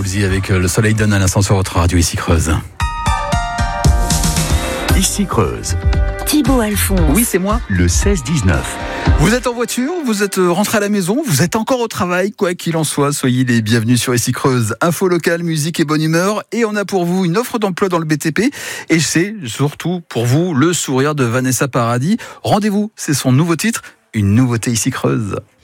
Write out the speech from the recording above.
Halsey avec Le Soleil donne à l'instant sur votre radio, ici Creuse. Ici Creuse. Thibaut Alphonse. Oui, c'est moi. Le 16-19. Vous êtes en voiture, vous êtes rentré à la maison, vous êtes encore au travail, quoi qu'il en soit, soyez les bienvenus sur Ici Creuse. Info locale, musique et bonne humeur. Et on a pour vous une offre d'emploi dans le BTP. Et c'est surtout pour vous le sourire de Vanessa Paradis. Rendez-vous, c'est son nouveau titre, une nouveauté Ici Creuse.